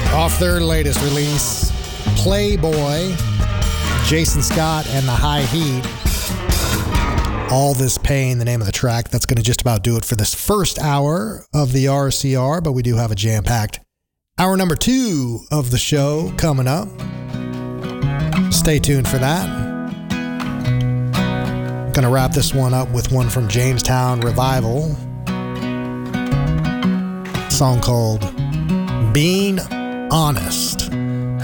Off their latest release, Playboy, Jason Scott and the High Heat. All This Pain, the name of the track. That's going to just about do it for this first hour of the RCR, but we do have a jam-packed hour number 2 of the show coming up. Stay tuned for that. Going to wrap this one up with one from Jamestown Revival. A song called Being Honest.